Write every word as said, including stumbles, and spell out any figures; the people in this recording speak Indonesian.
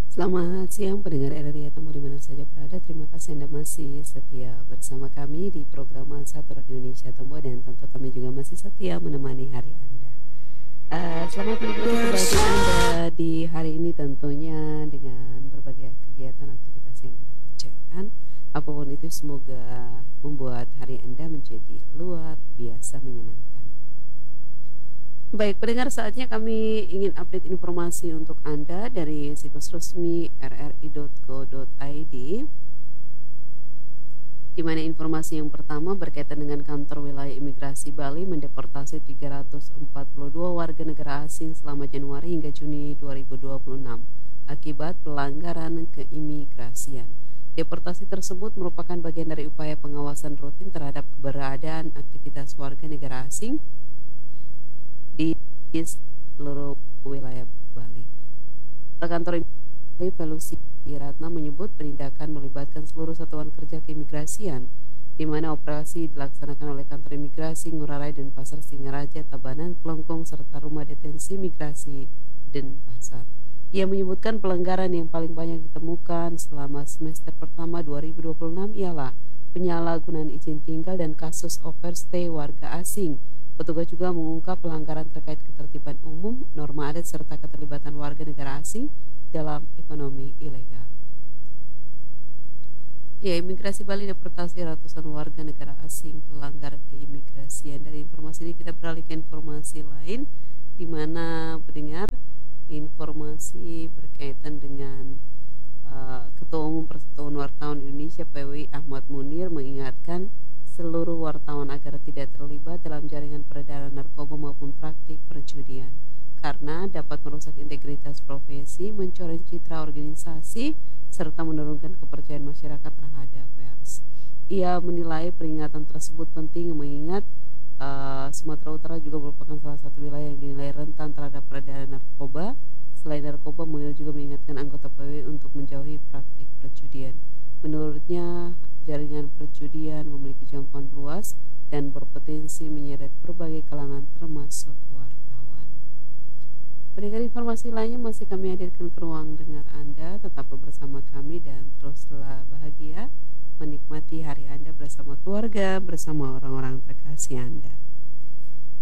Selamat siang pendengar R R I Atamo di mana saja berada. Terima kasih Anda masih setia bersama kami di program Satu Rock Indonesia Tamo, dan tentu kami juga masih setia menemani hari Anda. Uh, selamat menikmati kebahagiaan Anda di hari ini, tentunya dengan berbagai kegiatan aktivitas yang Anda kerjakan. Apapun itu, semoga membuat hari Anda menjadi luar biasa menyenangkan. Baik, pendengar, saatnya kami ingin update informasi untuk Anda dari situs resmi r r i dot go dot i d, di mana informasi yang pertama berkaitan dengan kantor wilayah imigrasi Bali mendeportasi tiga ratus empat puluh dua warga negara asing selama Januari hingga Juni dua ribu dua puluh enam akibat pelanggaran keimigrasian. Deportasi tersebut merupakan bagian dari upaya pengawasan rutin terhadap keberadaan aktivitas warga negara asing di seluruh wilayah Bali. Kantor imigrasi Felusi Ratna menyebut penindakan melibatkan seluruh satuan kerja keimigrasian, di mana operasi dilaksanakan oleh kantor imigrasi Ngurah Rai dan Pasar Singaraja, Tabanan, Kelongkong, serta rumah detensi imigrasi Denpasar. Ia menyebutkan pelanggaran yang paling banyak ditemukan selama semester pertama dua ribu dua puluh enam ialah penyalahgunaan izin tinggal dan kasus overstay warga asing. Petugas juga mengungkap pelanggaran terkait ketertiban umum, norma adat, serta keterlibatan warga negara asing dalam ekonomi ilegal. Ya, imigrasi Bali deportasi ratusan warga negara asing pelanggar keimigrasian. Dari informasi ini kita beralih ke informasi lain, di mana pendengar, informasi berkaitan dengan uh, Ketua Umum Persatuan Wartawan Indonesia P W I Ahmad Munir mengingatkan seluruh wartawan agar tidak terlibat dalam jaringan peredaran narkoba maupun praktik perjudian, karena dapat merusak integritas profesi, mencoreng citra organisasi, serta menurunkan kepercayaan masyarakat terhadap pers. Ia menilai peringatan tersebut penting mengingat uh, Sumatera Utara juga merupakan salah satu wilayah yang dinilai rentan terhadap peredaran narkoba. Selain narkoba, Munir juga mengingatkan anggota P W I untuk menjauhi praktik perjudian. Menurutnya, jaringan perjudian memiliki jangkauan luas dan berpotensi menyeret berbagai kalangan termasuk wartawan. Pendengar, informasi lainnya masih kami hadirkan ke ruang dengar Anda. Tetap bersama kami dan teruslah bahagia menikmati hari Anda bersama keluarga, bersama orang-orang terkasih Anda.